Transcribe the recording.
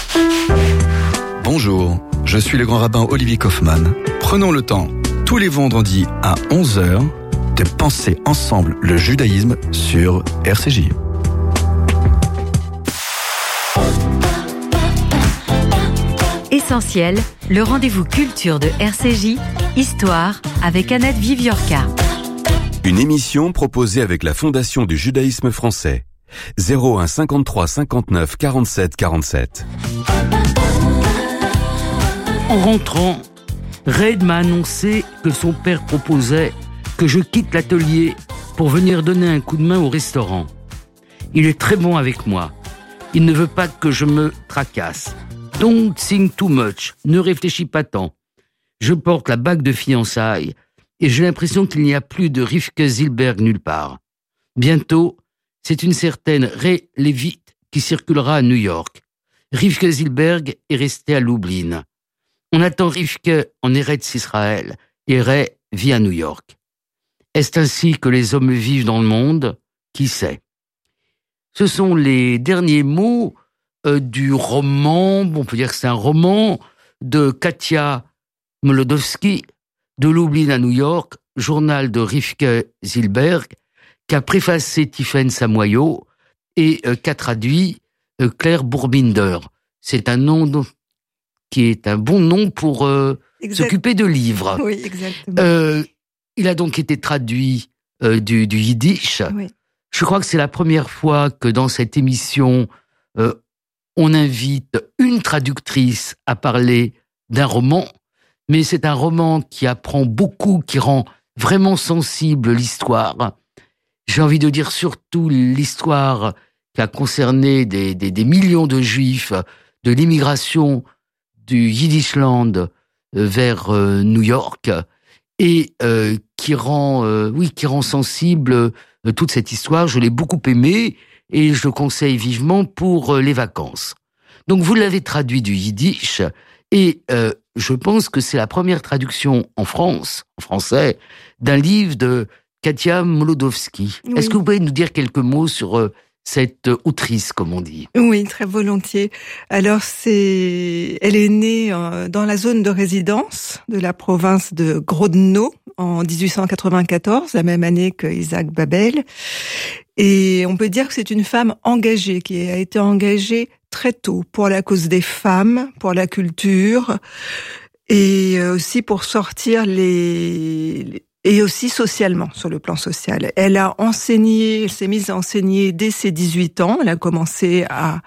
Bonjour, je suis le grand rabbin Olivier Kaufmann. Prenons le temps, tous les vendredis à 11h, de penser ensemble le judaïsme sur RCJ. Essentiel, le rendez-vous culture de RCJ, Histoire, avec Annette Viviorca. Une émission proposée avec la Fondation du judaïsme français. 01 53 59 47 47. En rentrant, Red m'a annoncé que son père proposait que je quitte l'atelier pour venir donner un coup de main au restaurant. Il est très bon avec moi. Il ne veut pas que je me tracasse. Don't think too much. Ne réfléchis pas tant. Je porte la bague de fiançailles et j'ai l'impression qu'il n'y a plus de Rivke Zilberg nulle part. Bientôt, c'est une certaine Ray Levitt qui circulera à New York. Rivke Zilberg est restée à Lublin. On attend Rivke en Eretz Israël et Ray vit à New York. Est-ce ainsi que les hommes vivent dans le monde ? Qui sait ? Ce sont les derniers mots du roman, on peut dire que c'est un roman, de Katia Molodowski, de Lublin à New York, journal de Rivke Zilberg, qu'a préfacé Tiffaine Samoyo et qu'a traduit Claire Bourbinder. C'est un nom qui est un bon nom pour s'occuper de livres. Oui, exactement. Il a donc été traduit du yiddish. Oui. Je crois que c'est la première fois que dans cette émission, on invite une traductrice à parler d'un roman, mais c'est un roman qui apprend beaucoup, qui rend vraiment sensible l'histoire. J'ai envie de dire surtout l'histoire qui a concerné des millions de juifs, de l'immigration du Yiddishland vers New York, et qui rend sensible toute cette histoire. Je l'ai beaucoup aimée et je le conseille vivement pour les vacances. Donc vous l'avez traduit du yiddish et je pense que c'est la première traduction en français, d'un livre de Katia Molodowski. Oui. Est-ce que vous pouvez nous dire quelques mots sur cette autrice, comme on dit ? Oui, très volontiers. Alors, elle est née dans la zone de résidence de la province de Grodno en 1894, la même année que Isaac Babel. Et on peut dire que c'est une femme engagée, qui a été engagée très tôt pour la cause des femmes, pour la culture, et aussi pour sortir et aussi socialement, sur le plan social. Elle s'est mise à enseigner dès ses 18 ans. Elle a commencé à